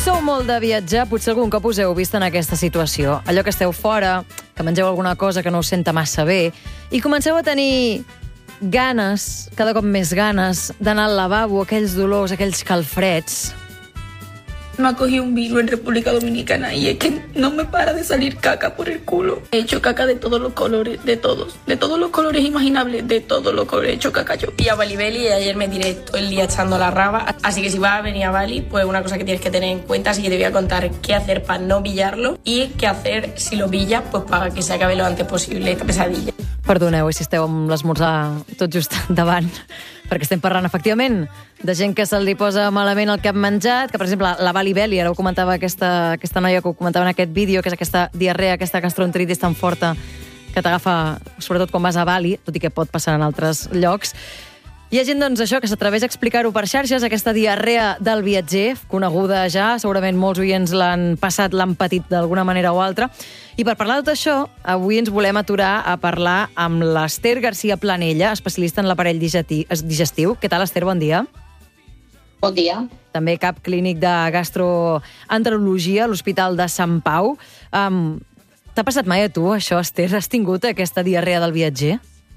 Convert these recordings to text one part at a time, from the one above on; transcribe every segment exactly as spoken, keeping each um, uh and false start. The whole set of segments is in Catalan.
sou molt de viatjar, potser algun cop us heu vist en aquesta situació. Allò que esteu fora, que mengeu alguna cosa que no us senta massa bé, i comenceu a tenir ganes, cada cop més ganes, d'anar al lavabo, aquells dolors, aquells calfreds. Me ha cogido un virus en República Dominicana y es que no me para de salir caca por el culo. He hecho caca de todos los colores, de todos, de todos los colores imaginables, de todos los colores. He hecho caca yo. Y a Bali Belly, y ayer me tiré todo el día echando la raba. Así que si vas a venir a Bali, pues una cosa que tienes que tener en cuenta, así que te voy a contar qué hacer para no pillarlo y qué hacer si lo pillas, pues para que se acabe lo antes posible esta pesadilla. Perdoneu si esteu amb l'esmorzar tot just davant, perquè estem parlant, efectivament, de gent que se li posa malament el que han menjat, que, per exemple, la Bali Belly, ara ho comentava aquesta, aquesta noia que ho comentava en aquest vídeo, que és aquesta diarrea, aquesta gastroenteritis tan forta que t'agafa, sobretot quan vas a Bali, tot i que pot passar en altres llocs. Hi ha gent, doncs, això, que s'atreveix a explicar-ho per xarxes, aquesta diarrea del viatger, coneguda ja, segurament molts oients l'han passat, l'han patit d'alguna manera o altra. I per parlar de tot això, avui ens volem aturar a parlar amb l'Ester García Planella, especialista en l'aparell digestiu. Què tal, Ester? Bon dia. Bon dia. També cap clínic de gastroenterologia a l'Hospital de Sant Pau. Um, T'ha passat mai a tu, això, Ester? Has tingut aquesta diarrea del viatger?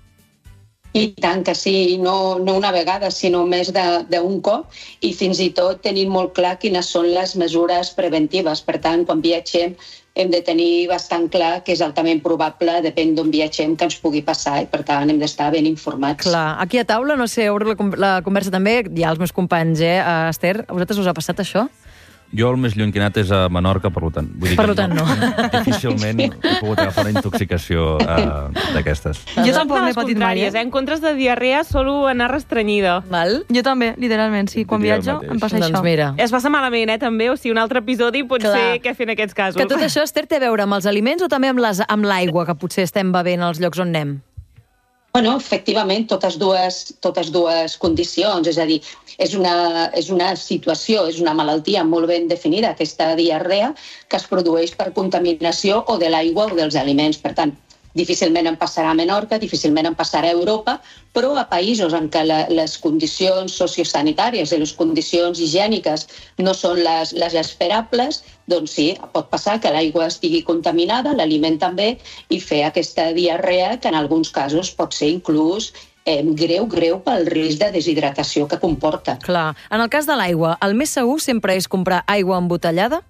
I tant que sí, no, no una vegada, sinó més d'un cop, i fins i tot tenim molt clar quines són les mesures preventives. Per tant, quan viatgem hem de tenir bastant clar que és altament probable, depèn d'on viatgem, que ens pugui passar, i per tant hem d'estar ben informats. Clar, aquí a taula, no sé, obro la, la conversa també, hi ha els meus companys, eh, Ester, a vosaltres us ha passat això? Jo el més lluny que he anat és a Menorca, per tant. Vull dir per que tant, no. Difícilment he pogut agafar una intoxicació uh, d'aquestes. Jo tampoc n'he patit mai, eh? En comptes de diarrea, solo anar restrenyida. Val? Jo també, literalment, sí. Quan viatjo em passa doncs això. Mira. Es passa malament, eh, també. O sigui, un altre episodi pot Clar. ser què fer en aquests casos. Que tot això, Ester, té a veure amb els aliments o també amb les- amb l'aigua que potser estem bevent als llocs on anem? Bueno, efectivament, totes dues, totes dues condicions, és a dir, és una, és una situació, és una malaltia molt ben definida, aquesta diarrea, que es produeix per contaminació o de l'aigua o dels aliments. Per tant, difícilment em passarà a Menorca, difícilment em passarà a Europa, però a països en què la, les condicions sociosanitàries i les condicions higièniques no són les, les esperables, doncs sí, pot passar que l'aigua estigui contaminada, l'aliment també, i fer aquesta diarrea que en alguns casos pot ser inclús eh, greu, greu pel risc de deshidratació que comporta. Clar. En el cas de l'aigua, el més segur sempre és comprar aigua embotellada?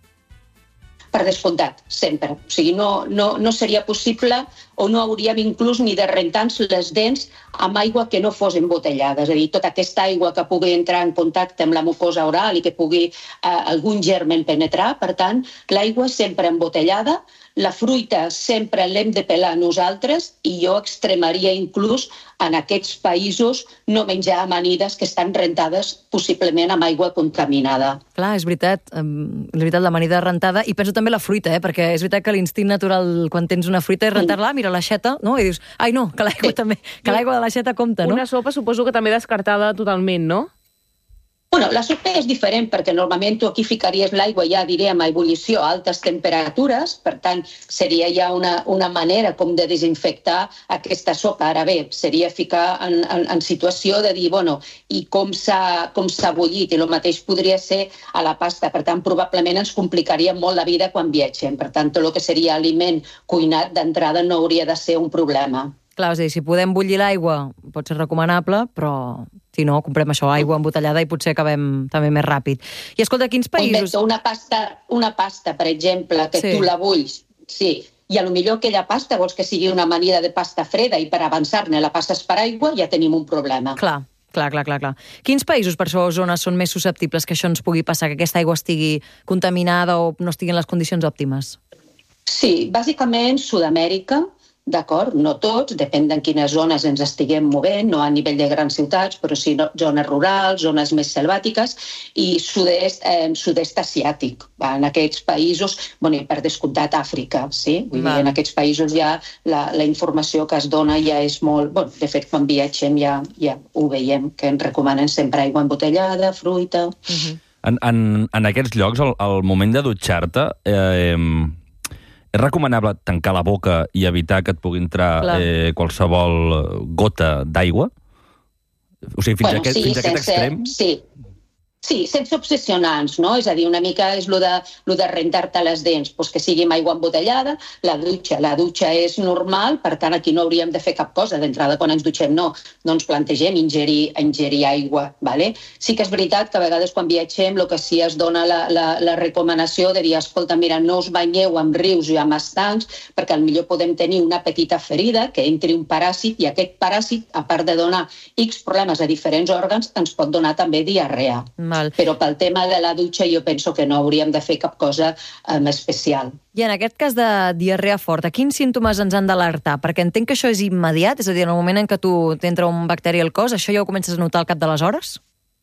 Per descomptat, sempre. O sigui, no, no, no seria possible o no hauríem inclús ni de rentar-nos les dents amb aigua que no fos embotellada. És a dir, tota aquesta aigua que pugui entrar en contacte amb la mucosa oral i que pugui eh, algun germen penetrar. Per tant, l'aigua sempre embotellada, la fruita sempre l'hem de pelar nosaltres i jo extremaria inclús en aquests països no menjar amanides que estan rentades possiblement amb aigua contaminada. Clar, és veritat, um, és veritat, l'amanida rentada, i penso també la fruita, eh, perquè és veritat que l'instint natural quan tens una fruita és rentar-la, mira l'aixeta, no? I dius, ai no, que l'aigua també, que l'aigua de l'aixeta compta, no? Una sopa suposo que també descartada totalment, no? Bueno, la sopa és diferent perquè normalment tu aquí ficaries l'aigua ja, diríem, a ebullició a altes temperatures, per tant, seria ja una, una manera com de desinfectar aquesta sopa. Ara bé, seria ficar en, en, en situació de dir, bueno, i com s'ha com s'ha bullit, i el mateix podria ser a la pasta. Per tant, probablement ens complicaria molt la vida quan viatgem. Per tant, tot el que seria aliment cuinat d'entrada no hauria de ser un problema. Clar, és a dir, si podem bullir l'aigua pot ser recomanable, però si no, comprem això, aigua embotellada, i potser acabem també més ràpid. I escolta, quins països... Una pasta, una pasta, per exemple, que Sí. tu la bulls, sí, i a lo millor aquella pasta vols que sigui una amanida de pasta freda i per avançar-ne la passes per aigua, ja tenim un problema. Clar, clar, clar, clar, clar. Quins països, per això, o zones són més susceptibles que això ens pugui passar, que aquesta aigua estigui contaminada o no estigui en les condicions òptimes? Sí, bàsicament Sud-amèrica, d'acord? No tots, depèn de quines zones ens estiguem movent, no a nivell de grans ciutats, però sí no, zones rurals, zones més selvàtiques, i sud-est, eh, sud-est asiàtic. Va, en aquests països, bueno, i per descomptat Àfrica, sí? Vull dir, en aquests països ja la, la informació que es dona ja és molt... Bueno, de fet, quan viatgem ja, ja ho veiem, que ens recomanen sempre aigua embotellada, fruita... Uh-huh. En, en, en aquests llocs, al, al moment de dutxar-te, eh, és recomanable tancar la boca i evitar que et pugui entrar eh, qualsevol gota d'aigua? O sigui, fins, bueno, a aquest, sí, fins a aquest sense, extrem? Sí. Sí, sense obsessionants, no? És a dir, una mica és el de, lo de rentar-te les dents, doncs que sigui amb aigua embotellada, la dutxa. La dutxa és normal, per tant, aquí no hauríem de fer cap cosa. D'entrada, quan ens dutxem, no, no ens plantegem ingerir, ingerir aigua. Vale? Sí que és veritat que a vegades quan viatgem el que sí es dona la, la, la recomanació de dir, escolta, mira, no us banyeu amb rius i amb estancs, perquè potser podem tenir una petita ferida, que entri un paràsit, i aquest paràsit, a part de donar X problemes a diferents òrgans, ens pot donar també diarrea. Mal. Però pel tema de la dutxa jo penso que no hauríem de fer cap cosa um, especial. I en aquest cas de diarrea forta, quins símptomes ens han d'alertar? Perquè entenc que això és immediat, és a dir, en el moment en què tu t'entra un bacteri al cos, això ja ho comences a notar al cap de les hores?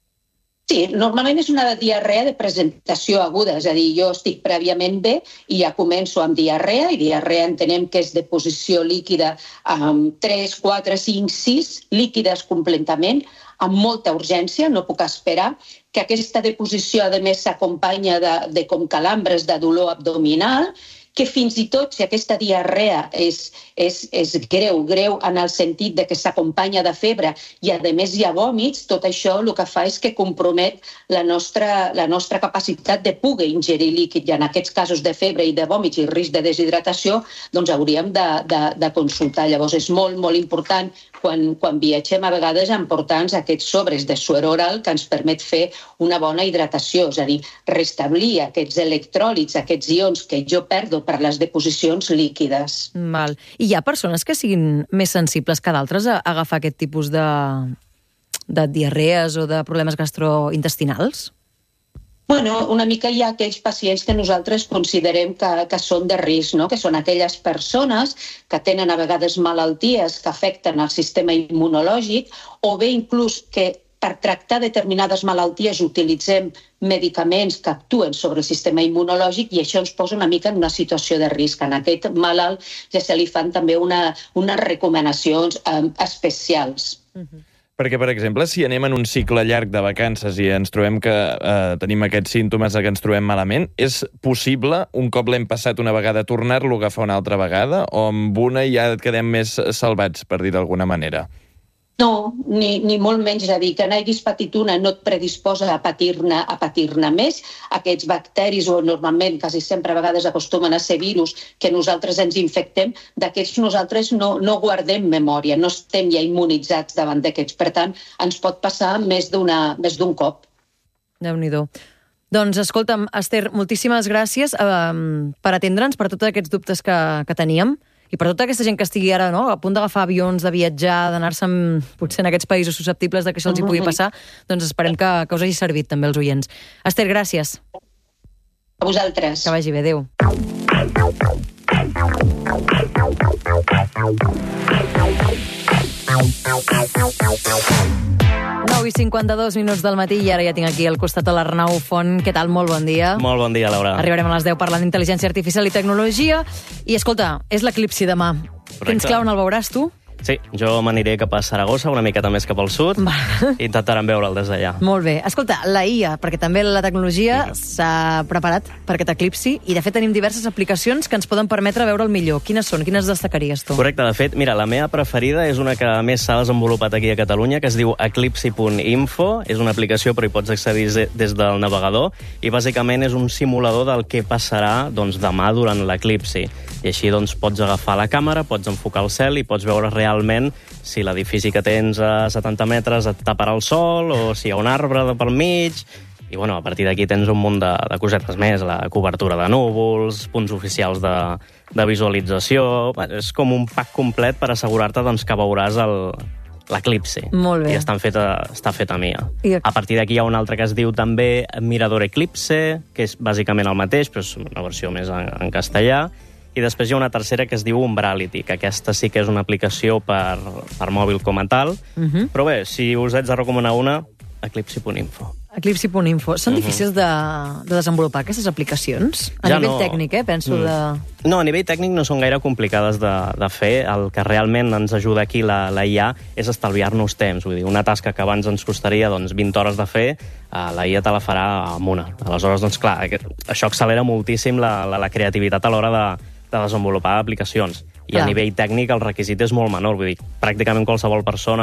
Sí, normalment és una diarrea de presentació aguda, és a dir, jo estic prèviament bé i ja començo amb diarrea, i diarrea entenem que és deposició líquida amb tres, quatre, cinc, sis líquides completament, amb molta urgència, no puc esperar, que aquesta deposició, a més, s'acompanya de, de com calambres, de dolor abdominal, que fins i tot si aquesta diarrea és, és, és greu, greu en el sentit de que s'acompanya de febre i a més hi ha vòmits, tot això el que fa és que compromet la nostra, la nostra capacitat de poder ingerir líquid, i en aquests casos de febre i de vòmits i risc de deshidratació, doncs hauríem de, de, de consultar. Llavors és molt, molt important quan, quan viatgem a vegades emportar-nos aquests sobres de suer oral que ens permet fer una bona hidratació, és a dir, restablir aquests electròlits, aquests ions que jo perdo per les deposicions líquides. Val. I hi ha persones que siguin més sensibles que d'altres a agafar aquest tipus de, de diarrees o de problemes gastrointestinals? Bueno, una mica hi ha aquells pacients que nosaltres considerem que, que són de risc, no? Que són aquelles persones que tenen a vegades malalties que afecten el sistema immunològic, o bé inclús que per tractar determinades malalties utilitzem medicaments que actuen sobre el sistema immunològic, i això ens posa una mica en una situació de risc. En aquest malalt ja se li fan també una, unes recomanacions eh, especials. Uh-huh. Perquè, per exemple, si anem en un cicle llarg de vacances i ens trobem que eh, tenim aquests símptomes de que ens trobem malament, és possible, un cop l'hem passat una vegada, tornar-lo a agafar una altra vegada, o amb una ja quedem més salvats, per dir d'alguna manera? No, ni, ni molt menys. És a dir, que n'haguis patit una no et predisposa a patir-ne a patir-ne més. Aquests bacteris, o normalment, quasi sempre a vegades acostumen a ser virus, que nosaltres ens infectem, d'aquests nosaltres no, no guardem memòria, no estem ja immunitzats davant d'aquests. Per tant, ens pot passar més d'una, més d'un cop. Déu-n'hi-do. Doncs, escolta'm, Esther, moltíssimes gràcies eh, per atendre'ns, per tots aquests dubtes que, que teníem, i per tota aquesta gent que estigui ara, no, a punt d'agafar avions, de viatjar, d'anar-se potser en aquests països susceptibles de que això els hi pugui passar, doncs esperem que, que us hagi servit també els oients. Esther, gràcies. A vosaltres. Que vagi bé, adéu. nou i cinquanta-dos minuts del matí i ara ja tinc aquí al costat de l'Arnau Font. Què tal? Molt bon dia. Molt bon dia, Laura. Arribarem a les deu parlant d'intel·ligència artificial i tecnologia. I escolta, és l'eclipsi demà. Correcte. Quins clau on el veuràs tu? Sí, jo m'aniré cap a Saragossa, una miqueta més cap al sud, i intentarem veure'l des d'allà. Molt bé. Escolta, la I A, perquè també la tecnologia s'ha preparat per aquest eclipsi, i de fet tenim diverses aplicacions que ens poden permetre veure'l millor. Quines són? Quines destacaries tu? Correcte, de fet, mira, la meva preferida és una que més s'ha desenvolupat aquí a Catalunya, que es diu eclipsi punt info. És una aplicació, però hi pots accedir des del navegador, i bàsicament és un simulador del que passarà doncs, demà durant l'eclipsi. I així doncs, pots agafar la càmera, pots enfocar el cel i pots veure realment si l'edifici que tens a setanta metres et taparà el sol, o si hi ha un arbre pel mig. I bueno, a partir d'aquí tens un munt de, de cosetes més, la cobertura de núvols, punts oficials de, de visualització. És com un pack complet per assegurar-te doncs, que veuràs el, l'eclipsi. Molt bé. I està fet a, està fet a mi. I... A partir d'aquí hi ha un altre que es diu també Mirador Eclipse, que és bàsicament el mateix, però és una versió més en, en castellà. I després hi ha una tercera que es diu Umbrality, que aquesta sí que és una aplicació per, per mòbil com a tal. Uh-huh. Però bé, si us haig de recomanar una, eclipsi punt info. eclipsi punt info. Són uh-huh. difícils de, de desenvolupar aquestes aplicacions? A ja nivell no. tècnic, eh? Penso mm. de... No, a nivell tècnic no són gaire complicades de, de fer. El que realment ens ajuda aquí la, la I A és estalviar-nos temps. Vull dir, una tasca que abans ens costaria doncs, vint hores de fer, eh, la I A te la farà amb una. Aleshores, doncs clar, això accelera moltíssim la, la, la creativitat a l'hora de de desenvolupar aplicacions. I Clar. A nivell tècnic el requisit és molt menor. Vull dir, pràcticament qualsevol persona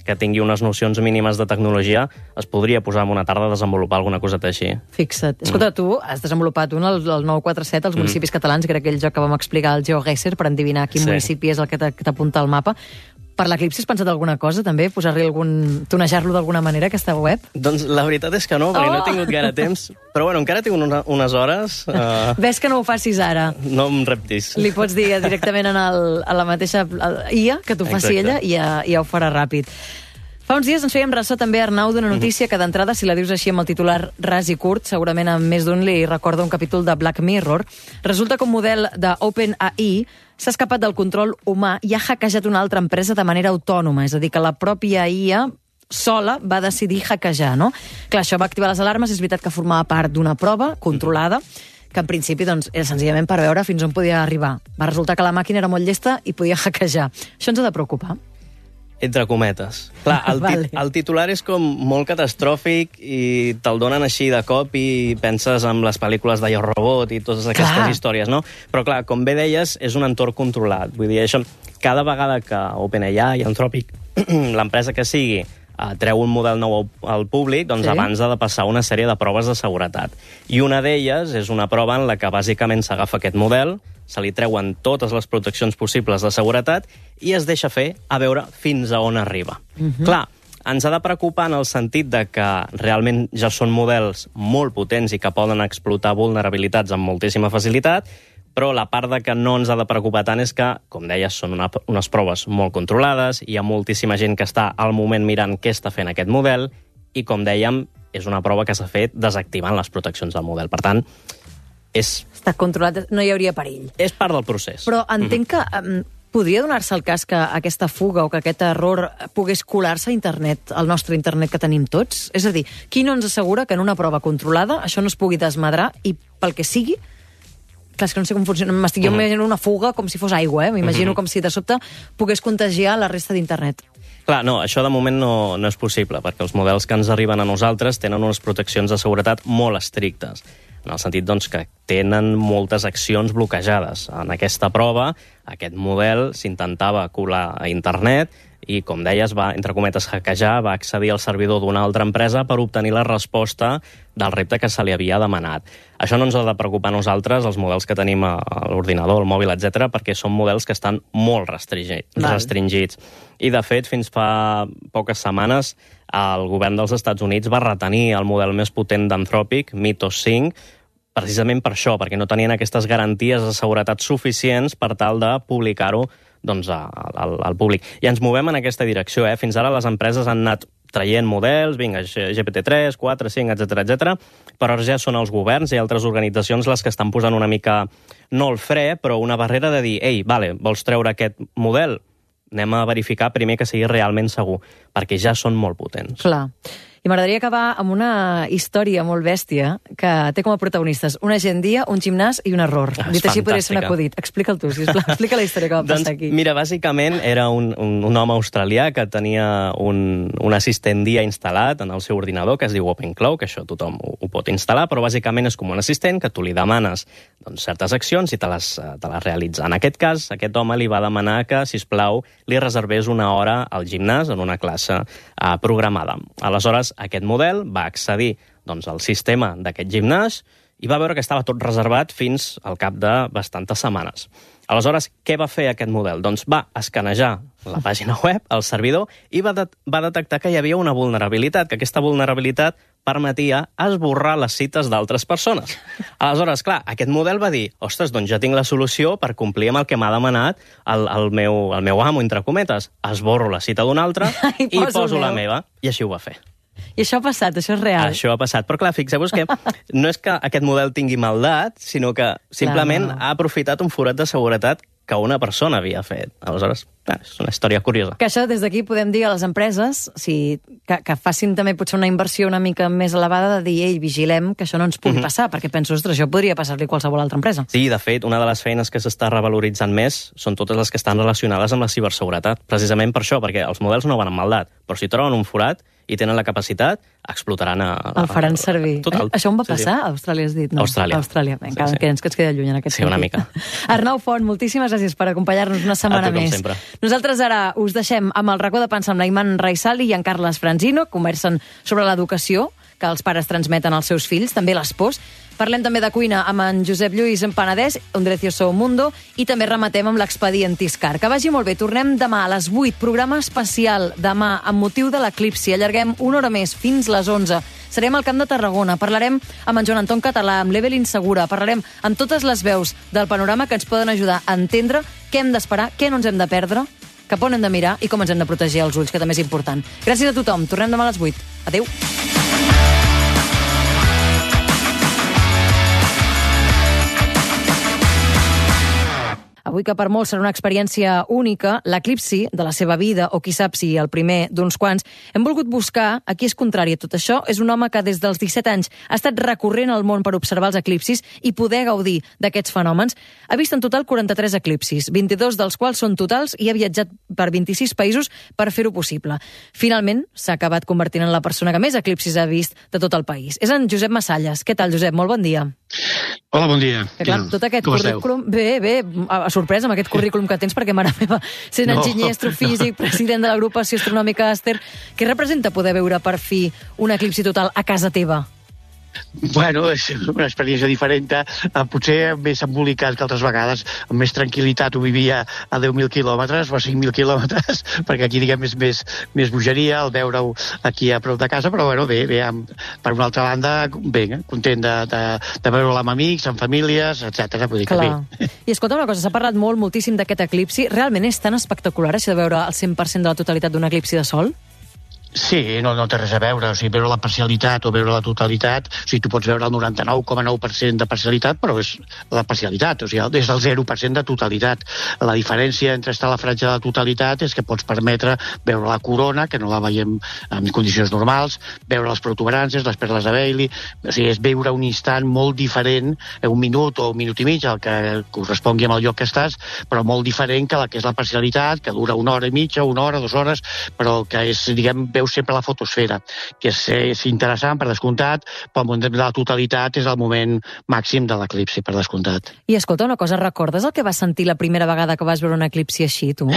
que tingui unes nocions mínimes de tecnologia es podria posar en una tarda a desenvolupar alguna coseta així. Fixa't. Escolta, tu has desenvolupat un, el, el nou quatre set, els municipis mm. catalans, que era aquell joc que vam explicar al GeoGuessr per endevinar quin sí. municipi és el que t'apunta al mapa. Per l'Eclipsi has pensat alguna cosa, també? Posar-li algun... tonejar-lo d'alguna manera, aquesta web? Doncs la veritat és que no, perquè oh! no he tingut gaire temps. Però bueno, encara tinc una, unes hores. Uh... Ves que no ho facis ara. No em reptis. Li pots dir directament en el, a la mateixa I A que t'ho faci Exacte. ella i ja, ja ho farà ràpid. Fa uns dies ens fèiem ressò també, Arnau, d'una notícia que d'entrada, si la dius així amb el titular ras i curt, segurament a més d'un li recorda un capítol de Black Mirror. Resulta que un model d'OpenAI s'ha escapat del control humà i ha hackejat una altra empresa de manera autònoma, és a dir, que la pròpia I A sola va decidir hackejar, no? Clar, això va activar les alarmes, és veritat que formava part d'una prova controlada, que en principi doncs, era senzillament per veure fins on podia arribar. Va resultar que la màquina era molt llesta i podia hackejar. Això ens ha de preocupar? Entre cometes. Clar, el, vale. tit el titular és com molt catastròfic i te'l donen així de cop i penses en les pel·lícules de Yo Robot i totes aquestes clar. històries, no? Però clar, com bé deies, és un entorn controlat. Vull dir, això, cada vegada que OpenAI i Anthropic, l'empresa que sigui, Uh, treu un model nou al públic, doncs sí. abans ha de passar una sèrie de proves de seguretat. I una d'elles és una prova en la que bàsicament s'agafa aquest model, se li treuen totes les proteccions possibles de seguretat i es deixa fer a veure fins a on arriba. Uh-huh. Clar, ens ha de preocupar en el sentit de que realment ja són models molt potents i que poden explotar vulnerabilitats amb moltíssima facilitat, però la part de que no ens ha de preocupar tant és que, com deies, són una, unes proves molt controlades, hi ha moltíssima gent que està al moment mirant què està fent aquest model i, com dèiem, és una prova que s'ha fet desactivant les proteccions del model. Per tant, és... Està controlat, no hi hauria perill. És part del procés. Però entenc mm-hmm. que um, podria donar-se el cas que aquesta fuga o que aquest error pogués colar-se a internet, al nostre internet que tenim tots? És a dir, qui no ens assegura que en una prova controlada això no es pugui desmadrar i, pel que sigui, clar, és que no sé com funciona. M'estic jo imaginant una fuga com si fos aigua, eh? M'imagino com si de sobte pogués contagiar la resta d'internet. Clar, no, això de moment no, no és possible, perquè els models que ens arriben a nosaltres tenen unes proteccions de seguretat molt estrictes, en el sentit doncs, que tenen moltes accions bloquejades. En aquesta prova, aquest model s'intentava colar a internet i, com deies, va, entre cometes, hackejar, va accedir al servidor d'una altra empresa per obtenir la resposta del repte que se li havia demanat. Això no ens ha de preocupar a nosaltres, els models que tenim a l'ordinador, al mòbil, etcètera, perquè són models que estan molt restringits. I, de fet, fins fa poques setmanes, el govern dels Estats Units va retenir el model més potent d'Anthropic, Mythos cinc, precisament per això, perquè no tenien aquestes garanties de seguretat suficients per tal de publicar-ho doncs, al, al públic. I ens movem en aquesta direcció. Eh? Fins ara les empreses han anat traient models, vinga, G P T tres, quatre, cinc, etcètera, etcètera, però ara ja són els governs i altres organitzacions les que estan posant una mica, no el fre, però una barrera de dir, ei, vale, vols treure aquest model? Anem a verificar primer que sigui realment segur, perquè ja són molt potents. Clar. I m'agradaria acabar amb una història molt bèstia que té com a protagonistes una agendia, un gimnàs i un error. Ah, Dit així podria ser un acudit. Explica'l tu, sisplau. Explica la història que va passar doncs, aquí. Mira, bàsicament era un, un, un home australià que tenia un, un assistent dia instal·lat en el seu ordinador, que es diu OpenClaw, que això tothom ho, ho pot instal·lar, però bàsicament és com un assistent que tu li demanes doncs, certes accions i te les, te les realitza. En aquest cas, aquest home li va demanar que, sisplau, li reservés una hora al gimnàs en una classe uh, programada. Aleshores, aquest model va accedir doncs, al sistema d'aquest gimnàs i va veure que estava tot reservat fins al cap de bastantes setmanes. Aleshores, què va fer aquest model? Doncs va escanejar la pàgina web, el servidor, i va, de va detectar que hi havia una vulnerabilitat, que aquesta vulnerabilitat permetia esborrar les cites d'altres persones. Aleshores, clar, aquest model va dir, ostres, doncs ja tinc la solució per complir amb el que m'ha demanat el, el, meu, el meu amo, entre cometes. Esborro la cita d'un altre i, i poso, poso la meva. I així ho va fer. I això ha passat, això és real. Això ha passat. Però clar, fixeu-vos que no és que aquest model tingui maldat, sinó que simplement clar, no. ha aprofitat un forat de seguretat que una persona havia fet. Aleshores, clar, és una història curiosa. Que això des d'aquí podem dir a les empreses si, que, que facin també potser una inversió una mica més elevada de dir, ei, vigilem que això no ens pugui mm-hmm. passar, perquè penso, ostres, això podria passar-li a qualsevol altra empresa. Sí, de fet, una de les feines que s'està revaloritzant més són totes les que estan relacionades amb la ciberseguretat. Precisament per això, perquè els models no van amb maldat, però si troben un forat i tenen la capacitat, explotaran a... a el faran servir. Total. Això on va sí, passar? sí. A Austràlia has dit, no? Austràlia. Austràlia. Vinga, sí, sí. Que ens queda lluny en aquest Sí, sentit. Una mica. Arnau Font, moltíssimes gràcies per acompanyar-nos una setmana tu, més. Sempre. Nosaltres ara us deixem amb el racó de pensar amb l'Aiman Raisali i en Carles Franzino, conversen sobre l'educació que els pares transmeten als seus fills, també les pors. Parlem també de cuina amb en Josep Lluís en Penedès, Un Delicioso Mundo, i també rematem amb l'expedient Tiscar. Que vagi molt bé. Tornem demà a les vuit. Programa especial demà amb motiu de l'eclipsi. Allarguem una hora més, fins les onze. Serem al Camp de Tarragona. Parlarem amb en Joan Anton Català, amb l'Evelyn Segura. Parlarem amb totes les veus del panorama que ens poden ajudar a entendre què hem d'esperar, què no ens hem de perdre, cap on hem de mirar i com ens hem de protegir els ulls, que també és important. Gràcies a tothom. Tornem demà a les vuit. Adéu. Avui, que per molts serà una experiència única, l'eclipsi de la seva vida, o qui sap si el primer d'uns quants, hem volgut buscar a qui és contrari a tot això. És un home que des dels disset anys ha estat recorrent al món per observar els eclipsis i poder gaudir d'aquests fenòmens. Ha vist en total quaranta-tres eclipsis, vint-i-dos dels quals són totals, i ha viatjat per vint-i-sis països per fer-ho possible. Finalment, s'ha acabat convertint en la persona que més eclipsis ha vist de tot el país. És en Josep Massalles. Què tal, Josep? Molt bon dia. Hola, bon dia. Que, clar, tot aquest Com currículum... Esteu? Bé, bé, sorpresa amb aquest currículum que tens, perquè, mare meva, sent no. enginyer astrofísic, president de l'agrupació astronòmica Aster, què representa poder veure per fi un eclipsi total a casa teva? Bueno, és una experiència diferent, eh, potser més embolicat que altres vegades, amb més tranquil·litat. Ho vivia a deu mil quilòmetres o a cinc mil quilòmetres, perquè aquí, diguem, és més, més bogeria el veure-ho aquí a prop de casa, però bueno, bé, bé amb, per una altra banda, bé, content de, de, de veure-ho amb amics, amb famílies, etcètera. Vull dir que Clar. bé. I escolta una cosa, s'ha parlat molt, moltíssim d'aquest eclipsi. Realment és tan espectacular això de veure el cent per cent de la totalitat d'un eclipsi de sol? Sí, no, no té res a veure. O sigui, veure la parcialitat o veure la totalitat, o sigui, tu pots veure el noranta-nou coma nou per cent de parcialitat, però és la parcialitat, o sigui, és el zero per cent de totalitat. La diferència entre estar a la franja de la totalitat és que pots permetre veure la corona, que no la veiem en condicions normals, veure les protuberàncies, les perles de Bailey, o sigui, és veure un instant molt diferent, un minut o un minut i mig, el que correspongui amb el lloc que estàs, però molt diferent que la que és la parcialitat, que dura una hora i mitja, una hora, dues hores, però que és, diguem, veus sempre la fotosfera, que és, és interessant, per descomptat, però el moment de la totalitat és el moment màxim de l'eclipsi, per descomptat. I escolta una cosa, recordes el que vas sentir la primera vegada que vas veure un eclipsi així, tu?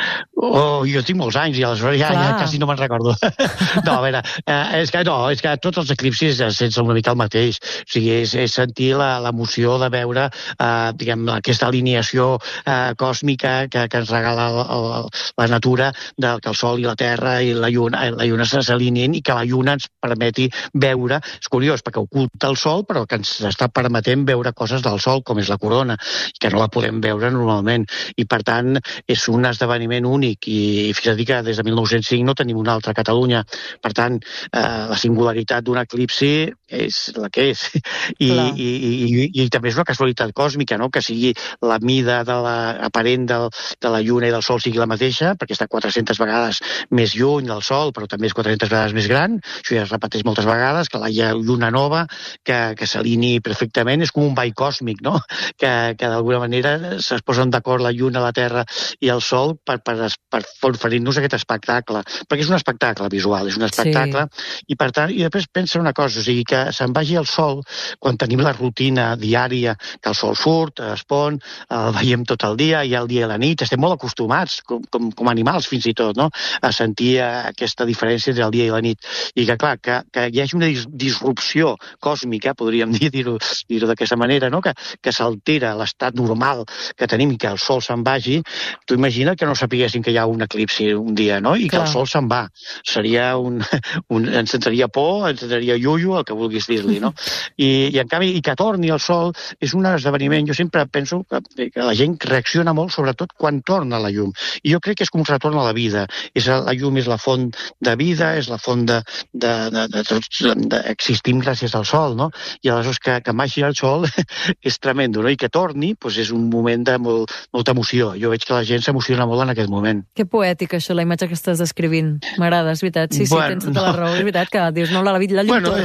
Oh, jo tinc molts anys i aleshores ja, ja quasi no me'n recordo. No, a veure, eh, és que no, és que tots els eclipsis sents una mica el mateix. O sigui, és, és sentir l'emoció de veure, eh, diguem, aquesta alineació eh, còsmica que, que ens regala el, el, la natura, del que el Sol i la Terra i la Lluna la lluna s'alineen i que la lluna ens permeti veure, és curiós perquè oculta el sol, però que ens està permetent veure coses del sol, com és la corona, i que no la podem veure normalment. I per tant, és un esdeveniment únic i fins a dir que des de mil nou-cents cinc no tenim una altra Catalunya. Per tant, eh, la singularitat d'un eclipsi és la que és. I, i, i, i, i també és una casualitat còsmica, no? Que sigui la mida de la, aparent del, de la lluna i del sol sigui la mateixa, perquè està quatre-centes vegades més lluny del sol, però també és quatre-centes vegades més gran, això ja es repeteix moltes vegades, que la lluna nova, que, que s'alinei perfectament, és com un ball còsmic, no? Que, que d'alguna manera es posen d'acord la lluna, la terra i el sol per, per, per oferir-nos aquest espectacle, perquè és un espectacle visual, és un espectacle, sí. I per tant, i després pensa una cosa, o sigui, que se'n vagi el sol, quan tenim la rutina diària, que el sol surt, es pon, el veiem tot el dia, hi ha el dia i la nit, estem molt acostumats, com, com, com animals fins i tot, no? A sentir aquesta diferència entre el dia i la nit. I que, clar, que, que hi hagi una dis disrupció còsmica, podríem dir, dir-ho dir d'aquesta manera, no? Que, que s'altera l'estat normal que tenim i que el sol se'n vagi, tu imagina que no sapiguessin que hi ha un eclipsi un dia, no? I clar. Que el sol se'n va. Seria un... un ens entraria por, ens entraria iuio, el que vulguis dir-li, no? I, I en canvi, i que torni el sol és un esdeveniment. Jo sempre penso que, que la gent reacciona molt, sobretot quan torna la llum. I jo crec que és com un retorn a la vida. És, la llum és la font de vida, és la font de, de, de, de tots, de, existim gràcies al sol, no? I aleshores que, que marxi el sol és tremendo, no? I que torni, doncs és un moment de molt, molta emoció. Jo veig que la gent s'emociona molt en aquest moment. Que poètic, això, la imatge que estàs descrivint. M'agrada, és veritat. Sí, sí, bueno, tens tota no. la raó. És veritat que dius, no, la, la llum bueno, torna. És una mica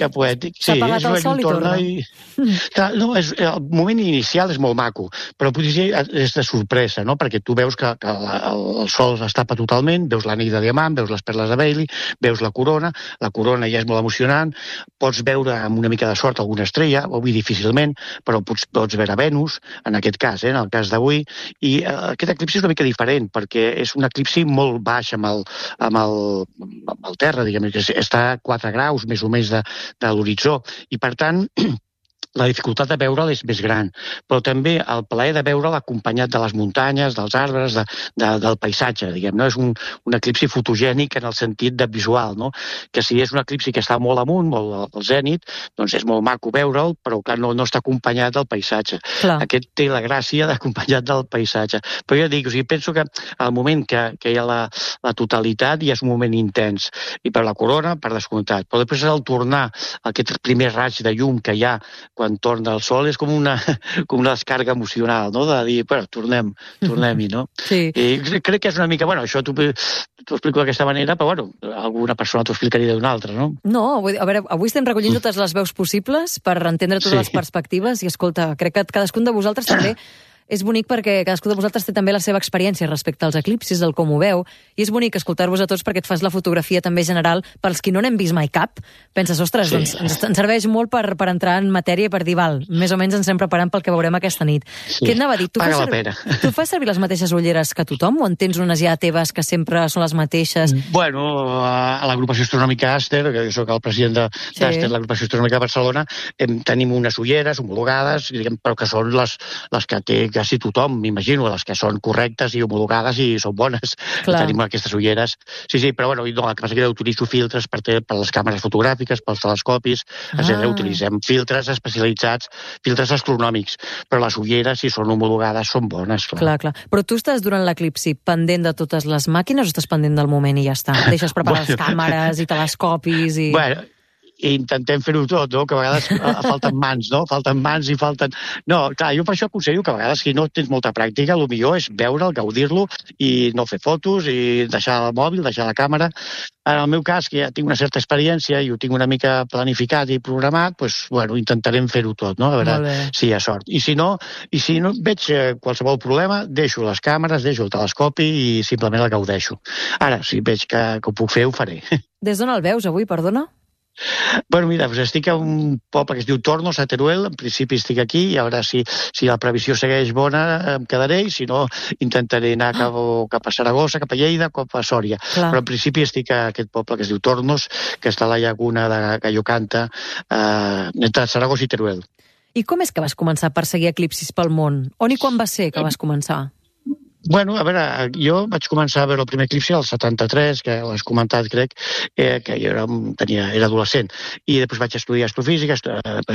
mica poètic. S'ha apagat el sol i torna. No, el moment inicial és molt maco, però potser és de sorpresa, no? Perquè tu veus que el sol es tapa totalment, veus l'anell de diamant, veus les perles de Bailey, veus la corona, la corona ja és molt emocionant, pots veure amb una mica de sort alguna estrella, avui difícilment, però pots, pots veure Venus, en aquest cas, eh, en el cas d'avui, i eh, aquest eclipsi és una mica diferent, perquè és un eclipsi molt baix amb el, amb el, amb el terra, diguem, que està a quatre graus més o més de, de l'horitzó, i per tant la dificultat de veure'l és més gran, però també el plaer de veure'l acompanyat de les muntanyes, dels arbres, de, de, del paisatge, diguem, no? És un, un eclipsi fotogènic en el sentit de visual, no? Que si és un eclipsi que està molt amunt, molt al zènit, doncs és molt maco veure'l, però clar, no, no està acompanyat del paisatge. Clar. Aquest té la gràcia d'acompanyat del paisatge. Però jo dic, o sigui, penso que al moment que, que hi ha la, la totalitat ja és un moment intens, i per la corona, per descomptat. Però després al tornar aquest primer raig de llum que hi ha quan torna el sol, és com una, com una descàrrega emocional, no? De dir, bueno, tornem, tornem-hi, no? Sí. I crec que és una mica, bueno, això t'ho explico d'aquesta manera, però bueno, alguna persona t'ho explicaria d'una altra, no? No, a veure, avui estem recollint totes les veus possibles per entendre totes sí. les perspectives i, escolta, crec que cadascun de vosaltres també és bonic perquè cadascú de vosaltres té també la seva experiència respecte als eclipsis, el com ho veu, i és bonic escoltar-vos a tots perquè et fas la fotografia també general pels qui no n'hem vist mai cap. Penses, ostres, sí. doncs ens, ens serveix molt per, per entrar en matèria i per dir, val, més o menys ens estem preparant pel que veurem aquesta nit. Sí. Què et anava a dir? Tu Paga fas, la pena. Tu fas servir les mateixes ulleres que tothom o en tens unes ja teves que sempre són les mateixes? Bueno, a l'agrupació astronòmica Aster, que jo soc el president d'Aster, sí. l'agrupació astronòmica de Barcelona, em, tenim unes ulleres homologades, diguem, però que són les, les que té quasi tothom, m'imagino, les que són correctes i homologades i són bones. Clar. Tenim aquestes ulleres. Sí, sí, però bueno, no, el que passa que utilitzo filtres per, ter, per les càmeres fotogràfiques, pels telescopis, ah. etcètera. Utilitzem filtres especialitzats, filtres astronòmics, però les ulleres, si són homologades, són bones. Clar, clar. clar. Però tu estàs durant l'eclipsi pendent de totes les màquines o estàs pendent del moment i ja està? Deixes preparar les càmeres i telescopis i... Bueno, i intentem fer-ho tot, no? Que a vegades falten mans, no? Falten mans i falten... No, clar, jo per això aconsello que a vegades si no tens molta pràctica, el millor és veure'l, gaudir-lo i no fer fotos i deixar el mòbil, deixar la càmera. En el meu cas, que ja tinc una certa experiència i ho tinc una mica planificat i programat, doncs, bueno, intentarem fer-ho tot, no? A veure si hi ha sort. I si no, i si no veig qualsevol problema, deixo les càmeres, deixo el telescopi i simplement el gaudeixo. Ara, si veig que, que ho puc fer, ho faré. Des d'on el veus avui, perdona? Bueno, mira, doncs estic a un poble que es diu Tornos, a Teruel. En principi estic aquí i ara si, si la previsió segueix bona em quedaré i si no intentaré anar cap, cap a Saragossa, cap a Lleida, cap a Sòria. Clar. Però en principi estic a aquest poble que es diu Tornos, que està a la llaguna de Gallocanta, eh, entre Saragossa i Teruel. I com és que vas començar a perseguir eclipsis pel món? On i quan va ser que vas començar? Bueno, a veure, jo vaig començar a veure el primer eclipsi al setanta-tres, que ho has comentat, crec, eh, que jo era, tenia, era adolescent. I després vaig estudiar astrofísica,